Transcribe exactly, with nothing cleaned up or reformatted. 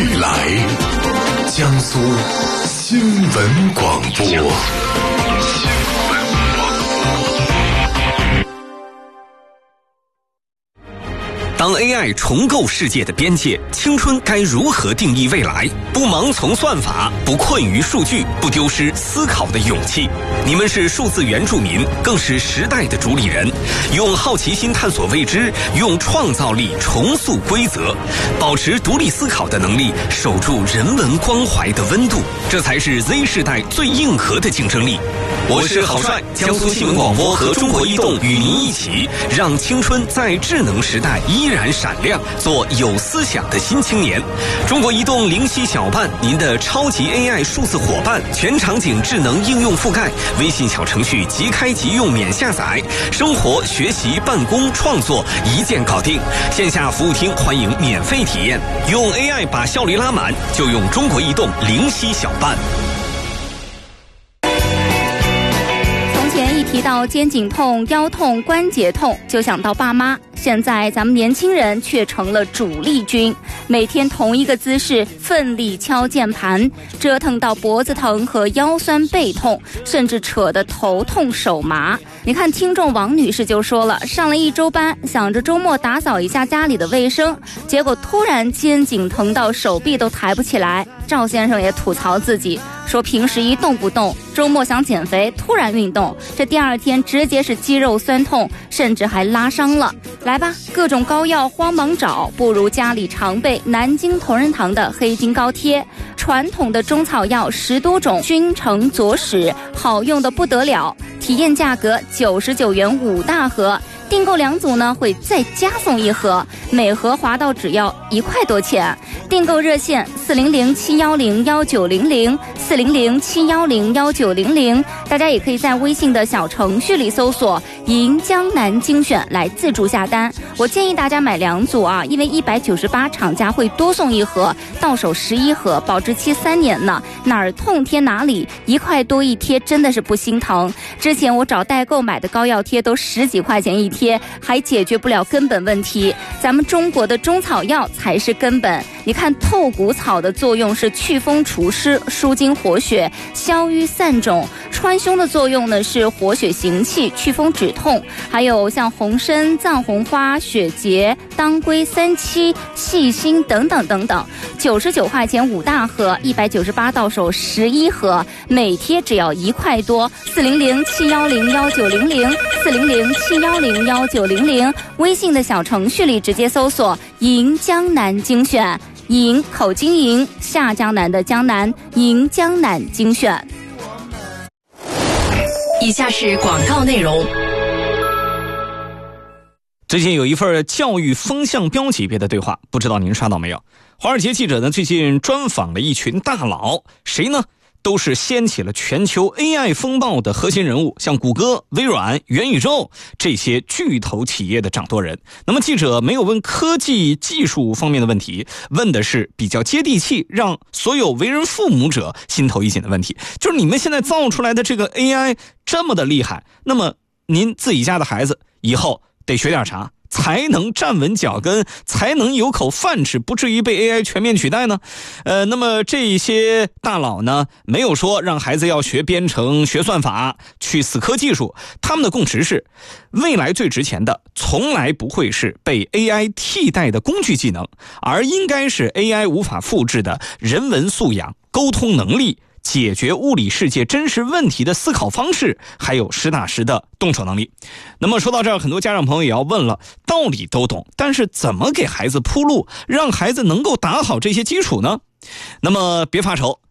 未来，江苏新闻广播。 当 A I 重构世界的边界，青春该如何定义未来？不盲从算法，不困于数据，不丢失思考的勇气。你们是数字原住民，更是时代的主理人。用好奇心探索未知，用创造力重塑规则，保持独立思考的能力，守住人文关怀的温度，这才是 Z 世代最硬核的竞争力。我是郝帅，江苏新闻广播和中国移动与您一起，让青春在智能时代依然闪亮，做有思想的新青年。中国移动灵犀小办，您的超级 A I 数字伙伴，全场景智能应用覆盖，微信小程序即开即用免下载，生活、学习、办公、创作一键搞定。线下服务厅欢迎免费体验，用 A I 把效率拉满，就用中国移动灵犀小办。 提到肩颈痛、腰痛、关节痛，就想到爸妈。现在咱们年轻人却成了主力军，每天同一个姿势奋力敲键盘，折腾到脖子疼和腰酸背痛，甚至扯得头痛手麻。你看听众王女士就说了，上了一周班，想着周末打扫一下家里的卫生，结果突然肩颈疼到手臂都抬不起来。赵先生也吐槽自己说，平时一动不动，周末想减肥，突然运动，这第二天直接是肌肉酸痛，甚至还拉伤了。来吧，各种膏药慌忙找，不如家里常备南京同仁堂的黑金膏贴，传统的中草药十多种，君臣佐使，好用的不得了。体验价格九十九元五大盒，订购两组呢会再加送一盒，每盒划到只要一块多钱。订购热线四零零七幺零幺九零零四零零七幺零幺九零零，大家也可以在微信的小程序里搜索银江南精选来自助下单。我建议大家买两组啊，因为一百九十八厂家会多送一盒，到手十一盒，保质期三年呢，哪儿痛贴哪里，一块多一贴真的是不心疼。之前我找代购买的膏药贴都十几块钱一贴，还解决不了根本问题，咱们中国的中草药才是根本。你看透骨草的作用是祛风除湿、舒筋活血、消瘀散肿；川芎的作用呢是活血行气、祛风止痛。还有像红参、藏红花、雪结、当归、三七、细辛等等等等。九十九块钱五大盒，一百九十八到手十一盒，每贴只要一块多。四零零七幺零幺九零零四零零七幺零幺九零零，微信的小程序里直接搜索银江南精选。银口金银，下江南的江南，银江南精选。 以下是广告内容。 最近有一份教育风向标级别的对话，不知道您刷到没有？华尔街记者呢最近专访了一群大佬，谁呢？都是掀起了全球 A I 风暴的核心人物，像谷歌、微软、元宇宙这些巨头企业的掌舵人。那么记者没有问科技技术方面的问题，问的是比较接地气，让所有为人父母者心头一紧的问题，就是你们现在造出来的这个 A I 这么的厉害，那么您自己家的孩子以后得学点啥，才能站稳脚跟，才能有口饭吃，不至于被 A I 全面取代呢？呃，那么这些大佬呢，没有说让孩子要学编程、学算法、去死磕技术，他们的共识是，未来最值钱的从来不会是被 A I 替代的工具技能，而应该是 A I 无法复制的人文素养、沟通能力、解决物理世界真实问题的思考方式，还有实打实的动手能力。那么说到这儿，很多家长朋友也要问了，道理都懂，但是怎么给孩子铺路，让孩子能够打好这些基础呢？那么别发愁，